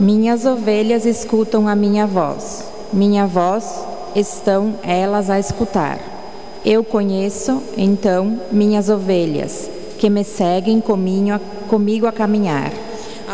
Minhas ovelhas escutam a minha voz estão elas a escutar. Eu conheço, então, minhas ovelhas, que me seguem comigo a caminhar.